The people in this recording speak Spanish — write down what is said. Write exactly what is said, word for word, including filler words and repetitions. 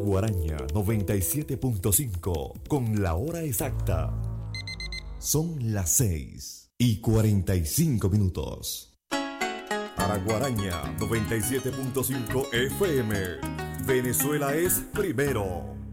Guaraña noventa y siete punto cinco con la hora exacta. Son las seis y cuarenta y cinco minutos. Para Guaraña noventa y siete punto cinco F M, Venezuela es primero.